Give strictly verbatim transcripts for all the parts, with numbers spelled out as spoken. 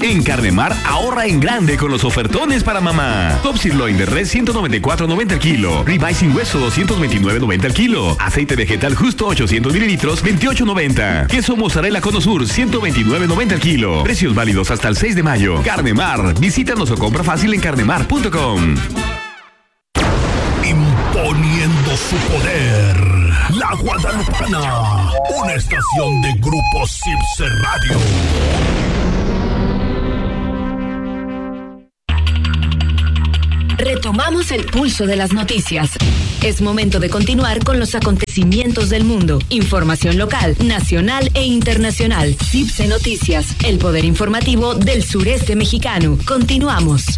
En Carnemar, ahorra en grande con los ofertones para mamá. Top Sirloin de res ciento noventa y cuatro noventa el kilo. Ribeye sin hueso doscientos veintinueve noventa el kilo. Aceite vegetal justo ochocientos mililitros veintiocho noventa. Queso mozzarella Cono Sur ciento veintinueve noventa el kilo. Precios válidos hasta el seis de mayo. Carnemar. Visítanos o compra fácil en carnemar punto com. Imponiendo su poder, La Guadalupana, una estación de Grupo Cipse Radio. Retomamos el pulso de las noticias. Es momento de continuar con los acontecimientos del mundo. Información local, nacional e internacional. Cipse Noticias, el poder informativo del sureste mexicano. Continuamos.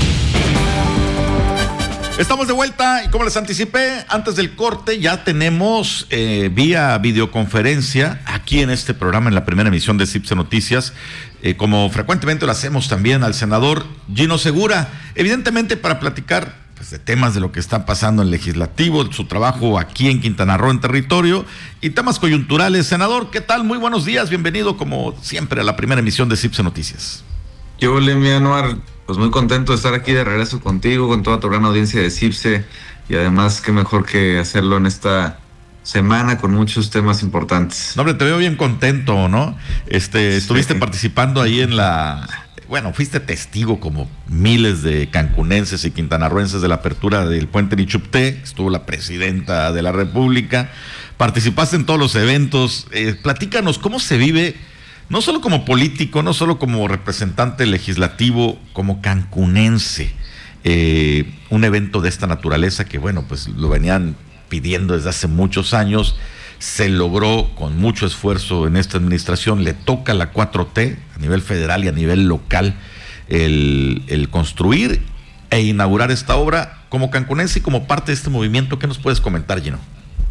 Estamos de vuelta y como les anticipé antes del corte, ya tenemos eh, vía videoconferencia aquí en este programa, en la primera emisión de Cipse Noticias, eh, como frecuentemente lo hacemos también, al senador Gino Segura, evidentemente para platicar pues, de temas de lo que está pasando en el legislativo, de su trabajo aquí en Quintana Roo en territorio y temas coyunturales. Senador, ¿qué tal? Muy buenos días, bienvenido como siempre a la primera emisión de Cipse Noticias. Yo, mi Anuar, pues muy contento de estar aquí de regreso contigo, con toda tu gran audiencia de Cipse, y además qué mejor que hacerlo en esta semana con muchos temas importantes. No, hombre, te veo bien contento, ¿no? Este, sí. Estuviste participando ahí en la, bueno, fuiste testigo como miles de cancunenses y quintanarroenses de la apertura del puente Nichupté, estuvo la presidenta de la República, participaste en todos los eventos, eh, platícanos cómo se vive. No solo como político, no solo como representante legislativo, como cancunense, eh, un evento de esta naturaleza que, bueno, pues lo venían pidiendo desde hace muchos años, se logró con mucho esfuerzo en esta administración, le toca a la cuatro T a nivel federal y a nivel local el, el construir e inaugurar esta obra como cancunense y como parte de este movimiento. ¿Qué nos puedes comentar, Gino?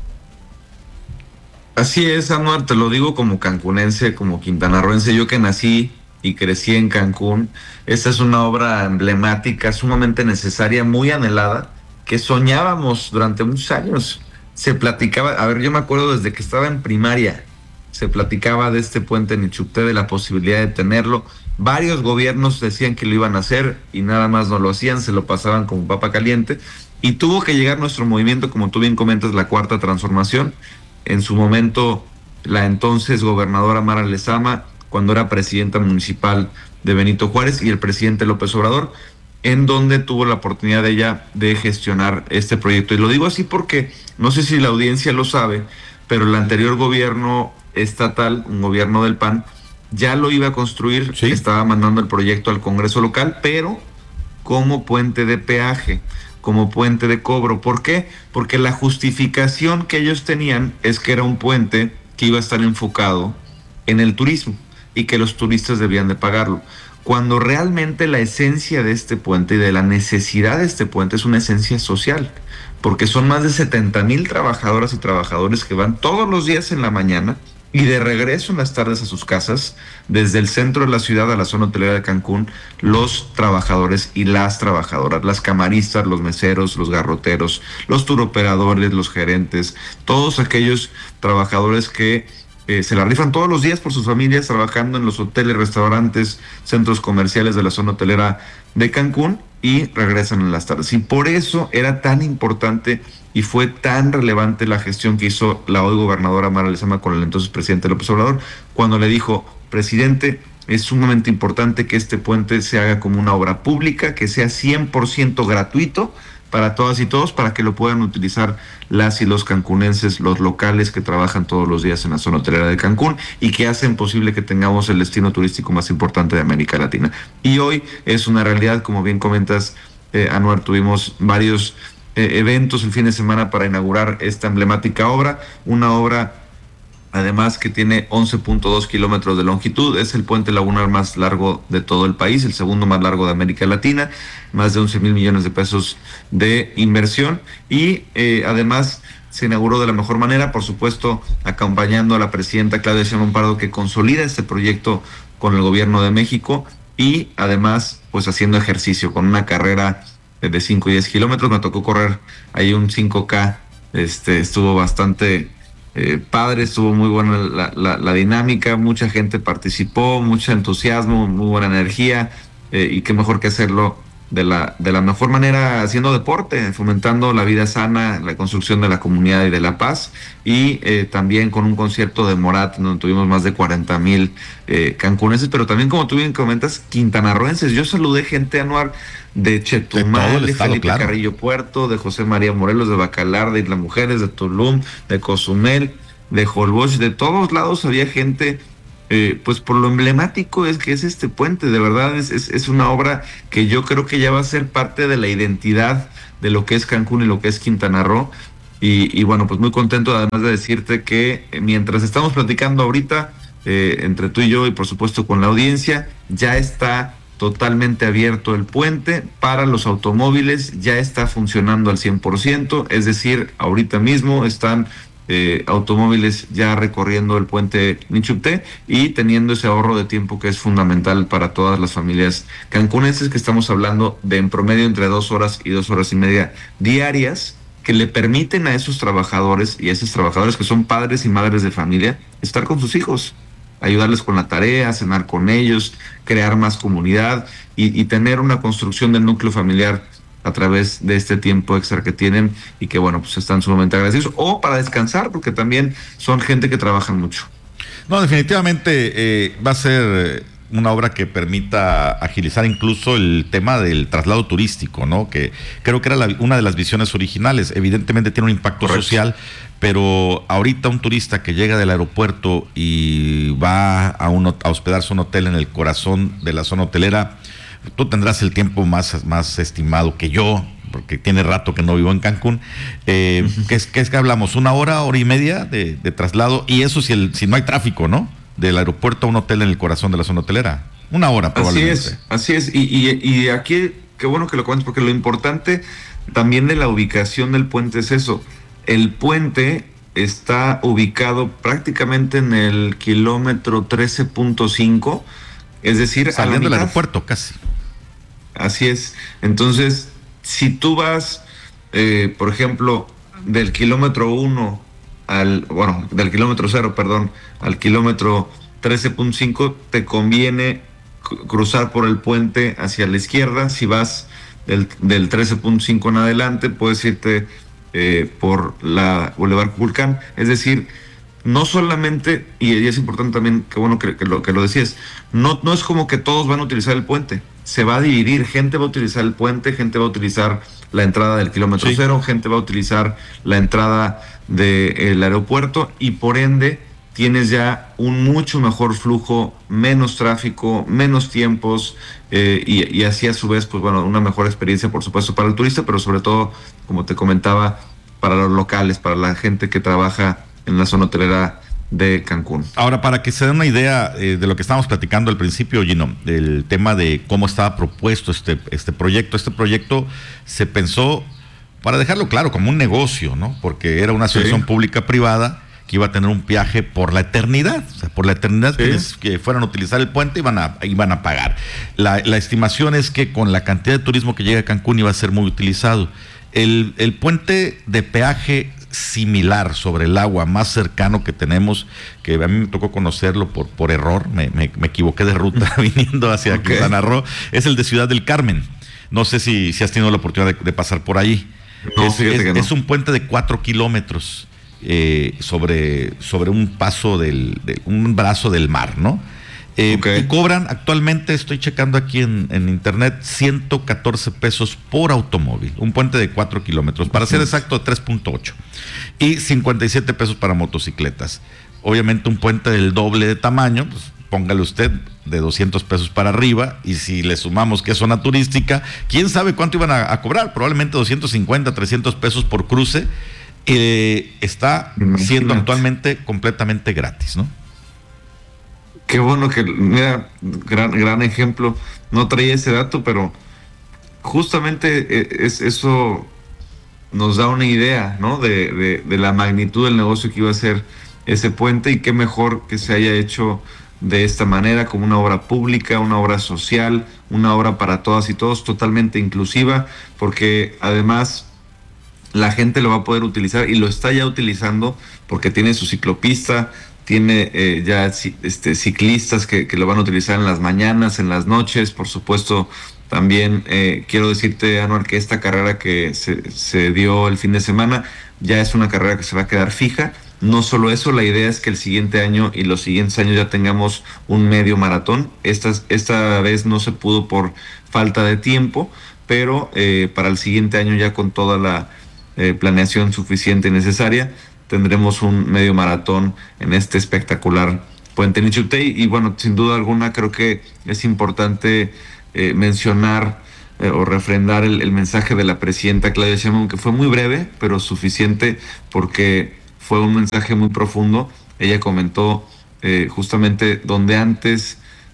Así es, Anuar, te lo digo como cancunense, como quintanarroense, yo que nací y crecí en Cancún. Esta es una obra emblemática, sumamente necesaria, muy anhelada, que soñábamos durante muchos años. Se platicaba, a ver, yo me acuerdo desde que estaba en primaria, se platicaba de este puente Nichupté, de la posibilidad de tenerlo. Varios gobiernos decían que lo iban a hacer y nada más no lo hacían, se lo pasaban como papa caliente. Y tuvo que llegar nuestro movimiento, como tú bien comentas, la Cuarta Transformación. En su momento, la entonces gobernadora Mara Lezama, cuando era presidenta municipal de Benito Juárez, y el presidente López Obrador, en donde tuvo la oportunidad de ella de gestionar este proyecto. Y lo digo así porque, no sé si la audiencia lo sabe, pero el anterior gobierno estatal, un gobierno del P A N, ya lo iba a construir, ¿sí? Estaba mandando el proyecto al Congreso local, pero como puente de peaje, como puente de cobro. ¿Por qué? Porque la justificación que ellos tenían es que era un puente que iba a estar enfocado en el turismo y que los turistas debían de pagarlo, cuando realmente la esencia de este puente y de la necesidad de este puente es una esencia social, porque son más de setenta mil trabajadoras y trabajadores que van todos los días en la mañana y de regreso en las tardes a sus casas, desde el centro de la ciudad a la zona hotelera de Cancún, los trabajadores y las trabajadoras, las camaristas, los meseros, los garroteros, los turoperadores, los gerentes, todos aquellos trabajadores que eh, se la rifan todos los días por sus familias, trabajando en los hoteles, restaurantes, centros comerciales de la zona hotelera de Cancún, y regresan en las tardes. Y por eso era tan importante y fue tan relevante la gestión que hizo la hoy gobernadora Mara Lezama con el entonces presidente López Obrador, cuando le dijo: presidente, es sumamente importante que este puente se haga como una obra pública, que sea cien por ciento gratuito para todas y todos, para que lo puedan utilizar las y los cancunenses, los locales que trabajan todos los días en la zona hotelera de Cancún y que hacen posible que tengamos el destino turístico más importante de América Latina. Y hoy es una realidad, como bien comentas, eh, Anuar, tuvimos varios eh, eventos el fin de semana para inaugurar esta emblemática obra, una obra además que tiene once punto dos kilómetros de longitud, es el puente lagunar más largo de todo el país, el segundo más largo de América Latina, más de once mil millones de pesos de inversión, y eh, además se inauguró de la mejor manera, por supuesto, acompañando a la presidenta Claudia Sheinbaum Pardo, que consolida este proyecto con el gobierno de México, y además pues haciendo ejercicio con una carrera de cinco y diez kilómetros. Me tocó correr ahí un cinco K, este estuvo bastante eh, padre, estuvo muy buena la, la, la dinámica, mucha gente participó, mucho entusiasmo, muy buena energía, eh, y qué mejor que hacerlo de la, de la mejor manera haciendo deporte, fomentando la vida sana, la construcción de la comunidad y de la paz, y eh, también con un concierto de Morat, donde tuvimos más de cuarenta mil eh, cancunenses, pero también, como tú bien comentas, quintanarroenses. Yo saludé gente, Anuar, de Chetumal, de, de estado, Felipe claro. Carrillo Puerto, de José María Morelos, de Bacalar, de Isla Mujeres, de Tulum, de Cozumel, de Holbox, de todos lados había gente. Eh, pues por lo emblemático es que es este puente, de verdad es, es, es una obra que yo creo que ya va a ser parte de la identidad de lo que es Cancún y lo que es Quintana Roo, y, y bueno, pues muy contento además de decirte que mientras estamos platicando ahorita, eh, entre tú y yo y por supuesto con la audiencia, ya está totalmente abierto el puente para los automóviles, ya está funcionando al cien por ciento, es decir, ahorita mismo están Eh, automóviles ya recorriendo el puente Nichupté y teniendo ese ahorro de tiempo que es fundamental para todas las familias cancunenses, que estamos hablando de en promedio entre dos horas y dos horas y media diarias, que le permiten a esos trabajadores y a esos trabajadores que son padres y madres de familia estar con sus hijos, ayudarles con la tarea, cenar con ellos, crear más comunidad y, y tener una construcción del núcleo familiar a través de este tiempo extra que tienen y que, bueno, pues están sumamente agradecidos, o para descansar, porque también son gente que trabaja mucho. No, definitivamente eh, va a ser una obra que permita agilizar incluso el tema del traslado turístico, ¿no? Que creo que era la, una de las visiones originales. Evidentemente tiene un impacto Correcto. social, pero ahorita un turista que llega del aeropuerto y va a, un, a hospedarse un hotel en el corazón de la zona hotelera, tú tendrás el tiempo más, más estimado que yo, porque tiene rato que no vivo en Cancún. Eh, uh-huh. ¿qué, es, ¿Qué es que hablamos? ¿Una hora, hora y media de, de traslado? Y eso si, el, si no hay tráfico, ¿no? Del aeropuerto a un hotel en el corazón de la zona hotelera. Una hora probablemente. Así es, así es. Y, y, y aquí, qué bueno que lo comentas, porque lo importante también de la ubicación del puente es eso. El puente está ubicado prácticamente en el kilómetro trece punto cinco, es decir, saliendo del aeropuerto casi. Así es. Entonces, si tú vas, eh, por ejemplo, del kilómetro uno al, bueno, del kilómetro cero, perdón, al kilómetro trece punto cinco, te conviene cruzar por el puente hacia la izquierda. Si vas del, del trece punto cinco en adelante, puedes irte eh, por la Boulevard Cuculcán. Es decir, no solamente, y es importante también, que bueno que, que, lo, que lo decías, no, no es como que todos van a utilizar el puente, se va a dividir, gente va a utilizar el puente, gente va a utilizar la entrada del kilómetro sí. cero, gente va a utilizar la entrada del aeropuerto, y por ende tienes ya un mucho mejor flujo, menos tráfico, menos tiempos, eh, y, y así a su vez, pues bueno, una mejor experiencia por supuesto para el turista, pero sobre todo, como te comentaba, para los locales, para la gente que trabaja en la zona hotelera de Cancún. Ahora, para que se den una idea eh, de lo que estábamos platicando al principio, Gino, del tema de cómo estaba propuesto este, este proyecto. Este proyecto se pensó, para dejarlo claro, como un negocio, ¿no? Porque era una asociación sí. pública-privada que iba a tener un peaje por la eternidad. O sea, por la eternidad sí. quienes que fueran a utilizar el puente iban a, iban a pagar. La, la estimación es que con la cantidad de turismo que llega a Cancún iba a ser muy utilizado. El, el puente de peaje similar sobre el agua más cercano que tenemos, que a mí me tocó conocerlo por, por error, me, me, me equivoqué de ruta viniendo hacia okay. Quintana Roo, es el de Ciudad del Carmen. No sé si, si has tenido la oportunidad de, de pasar por ahí. No, es, es, no. es un puente de cuatro kilómetros eh, sobre, sobre un paso del, de, un brazo del mar, ¿no? Eh, okay. Y cobran actualmente, estoy checando aquí en, en internet, ciento catorce pesos por automóvil. Un puente de cuatro kilómetros, para ser exacto, tres punto ocho. Y cincuenta y siete pesos para motocicletas. Obviamente un puente del doble de tamaño, pues póngale usted de doscientos pesos para arriba. Y si le sumamos que es zona turística, quién sabe cuánto iban a, a cobrar. Probablemente doscientos cincuenta, trescientos pesos por cruce. Eh, está Imagínate. siendo actualmente completamente gratis, ¿no? Qué bueno que, mira, gran, gran ejemplo. No traía ese dato, pero justamente es, eso nos da una idea, ¿no? De, de, de la magnitud del negocio que iba a ser ese puente, y qué mejor que se haya hecho de esta manera, como una obra pública, una obra social, una obra para todas y todos, totalmente inclusiva, porque además la gente lo va a poder utilizar y lo está ya utilizando porque tiene su ciclopista, tiene eh, ya este, ciclistas que, que lo van a utilizar en las mañanas, en las noches. Por supuesto, también eh, quiero decirte, Anuar, que esta carrera que se, se dio el fin de semana ya es una carrera que se va a quedar fija. No solo eso, la idea es que el siguiente año y los siguientes años ya tengamos un medio maratón. Esta, esta vez no se pudo por falta de tiempo, pero eh, para el siguiente año ya con toda la eh, planeación suficiente y necesaria, tendremos un medio maratón en este espectacular puente Nichuptey. Y bueno, sin duda alguna creo que es importante eh, mencionar eh, o refrendar el, el mensaje de la presidenta Claudia Sheinbaum, que fue muy breve, pero suficiente porque fue un mensaje muy profundo. Ella comentó eh, justamente donde antes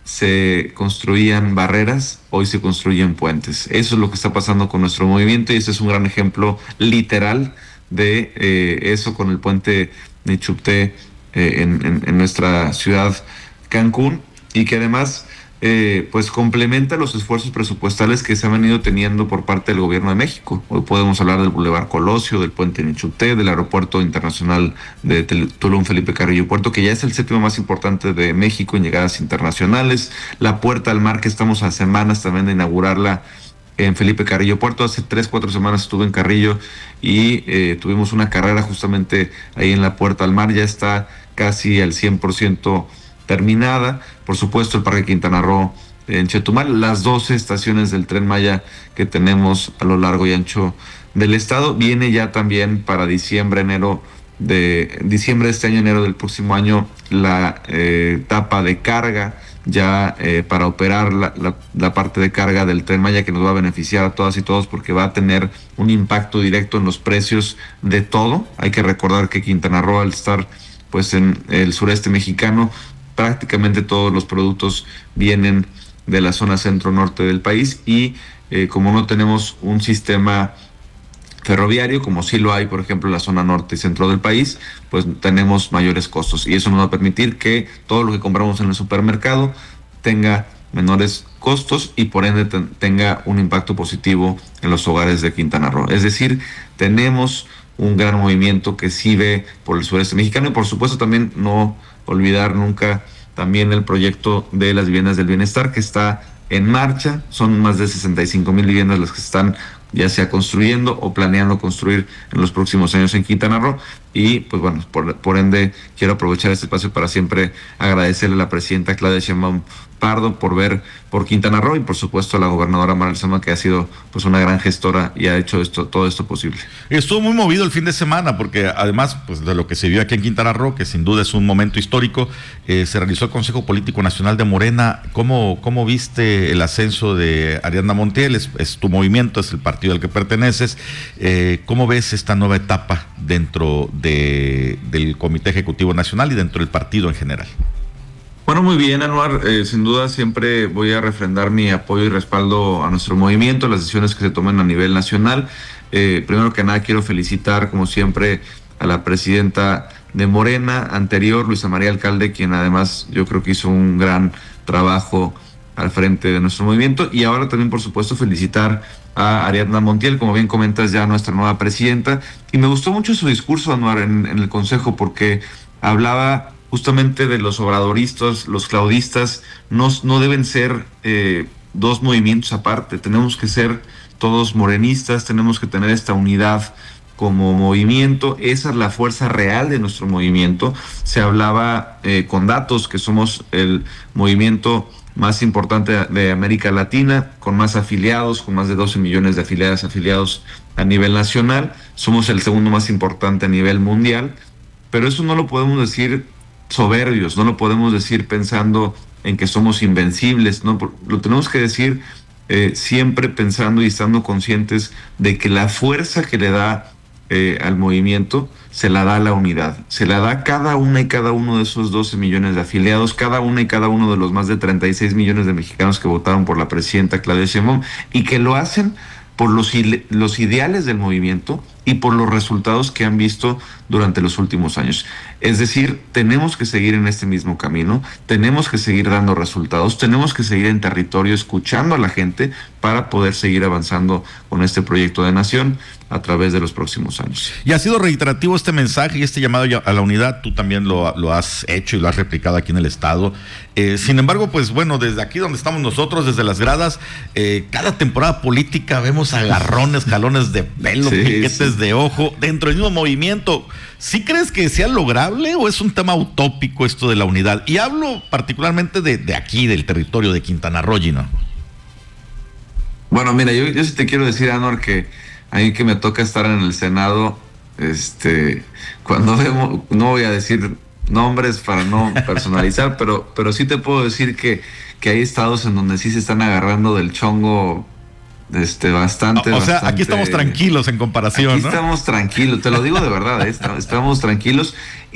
se construían barreras, hoy se construyen puentes. Eso es lo que está pasando con nuestro movimiento y este es un gran ejemplo literal de eh, eso con el puente Nichuptey eh, en, en, en nuestra ciudad Cancún, y que además eh, pues complementa los esfuerzos presupuestales que se han venido teniendo por parte del gobierno de México. Hoy podemos hablar del Boulevard Colosio, del puente Nichuptey, del aeropuerto internacional de Tulum Felipe Carrillo Puerto, que ya es el séptimo más importante de México en llegadas internacionales, la Puerta al Mar, que estamos a semanas también de inaugurarla en Felipe Carrillo Puerto. Hace tres, cuatro semanas estuve en Carrillo y eh, tuvimos una carrera justamente ahí en la Puerta al Mar. Ya está casi al cien por ciento terminada. Por supuesto, el Parque Quintana Roo en Chetumal, las doce estaciones del Tren Maya que tenemos a lo largo y ancho del estado. Viene ya también para diciembre, enero de diciembre de este año, enero del próximo año, la eh, etapa de carga ya eh, para operar la, la, la parte de carga del Tren Maya, que nos va a beneficiar a todas y todos porque va a tener un impacto directo en los precios de todo. Hay que recordar que Quintana Roo, al estar pues en el sureste mexicano, prácticamente todos los productos vienen de la zona centro-norte del país y eh, como no tenemos un sistema ferroviario, como sí lo hay, por ejemplo, en la zona norte y centro del país, pues tenemos mayores costos y eso nos va a permitir que todo lo que compramos en el supermercado tenga menores costos y por ende ten, tenga un impacto positivo en los hogares de Quintana Roo. Es decir, tenemos un gran movimiento que sí ve por el sureste mexicano y por supuesto también no olvidar nunca también el proyecto de las viviendas del bienestar que está en marcha. Son más de sesenta y cinco mil viviendas las que están ya sea construyendo o planeando construir en los próximos años en Quintana Roo. Y pues bueno, por, por ende quiero aprovechar este espacio para siempre agradecerle a la presidenta Claudia Sheinbaum Pardo por ver por Quintana Roo y por supuesto a la gobernadora Mara Lezama, que ha sido pues una gran gestora y ha hecho esto todo esto posible. Estuvo muy movido el fin de semana porque además pues de lo que se vio aquí en Quintana Roo, que sin duda es un momento histórico, eh, se realizó el Consejo Político Nacional de Morena. ¿Cómo, cómo viste el ascenso de Ariadna Montiel? Es, es tu movimiento, es el partido al que perteneces. Eh, ¿Cómo ves esta nueva etapa dentro de, del Comité Ejecutivo Nacional y dentro del partido en general? Bueno, muy bien, Anuar. Eh, sin duda siempre voy a refrendar mi apoyo y respaldo a nuestro movimiento, las decisiones que se tomen a nivel nacional. Eh, primero que nada quiero felicitar, como siempre, a la presidenta de Morena anterior, Luisa María Alcalde, quien además yo creo que hizo un gran trabajo al frente de nuestro movimiento. Y ahora también, por supuesto, felicitar a Ariadna Montiel, como bien comentas, ya nuestra nueva presidenta. Y me gustó mucho su discurso, Anuar, en, en el Consejo, porque hablaba justamente de los obradoristas, los claudistas. No, no deben ser eh, dos movimientos aparte, tenemos que ser todos morenistas, tenemos que tener esta unidad como movimiento. Esa es la fuerza real de nuestro movimiento. Se hablaba eh, con datos que somos el movimiento más importante de América Latina, con más afiliados, con más de doce millones de afiliadas, afiliados a nivel nacional. Somos el segundo más importante a nivel mundial, pero eso no lo podemos decir soberbios, no lo podemos decir pensando en que somos invencibles, no, lo tenemos que decir eh, siempre pensando y estando conscientes de que la fuerza que le da eh, al movimiento se la da a la unidad, se la da cada una y cada uno de esos doce millones de afiliados, cada una y cada uno de los más de treinta y seis millones de mexicanos que votaron por la presidenta Claudia Sheinbaum y que lo hacen por los, los ideales del movimiento y por los resultados que han visto durante los últimos años. Es decir, tenemos que seguir en este mismo camino, tenemos que seguir dando resultados, tenemos que seguir en territorio escuchando a la gente para poder seguir avanzando con este proyecto de nación a través de los próximos años. Y ha sido reiterativo este mensaje y este llamado a la unidad, tú también lo, lo has hecho y lo has replicado aquí en el estado. Eh, sin embargo, pues bueno, desde aquí donde estamos nosotros, desde las gradas, eh, cada temporada política vemos agarrones, jalones de pelo, sí, piquetes sí. de ojo, dentro del mismo movimiento. ¿Sí crees que sea lograble o es un tema utópico esto de la unidad? Y hablo particularmente de, de aquí, del territorio de Quintana Roo, ¿no? Bueno, mira, yo, yo sí te quiero decir, Anor, que a mí que me toca estar en el Senado, este, cuando vemos, no voy a decir nombres para no personalizar, pero, pero sí te puedo decir que, que hay estados en donde sí se están agarrando del chongo este, bastante. O, o sea, bastante, aquí estamos tranquilos en comparación, aquí ¿no? Estamos tranquilos, te lo digo de verdad, ¿eh? Estamos tranquilos.